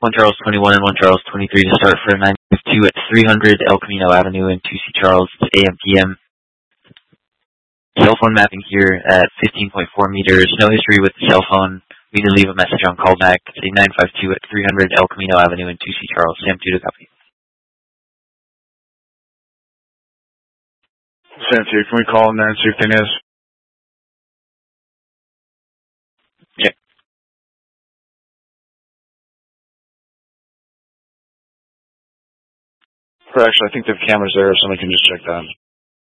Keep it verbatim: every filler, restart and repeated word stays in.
one Charles twenty-one and one Charles twenty-three to start for nine two at three hundred El Camino Avenue in two C Charles. It's A M P M. Cell phone mapping here at fifteen point four meters. No history with the cell phone. We need to leave a message on callback. It's a nine five two at three hundred El Camino Avenue in two C Charles. Sam two to copy. Sam two, can we call in there and see if thing is? Yeah. Actually, I think the camera's there, if somebody can just check that.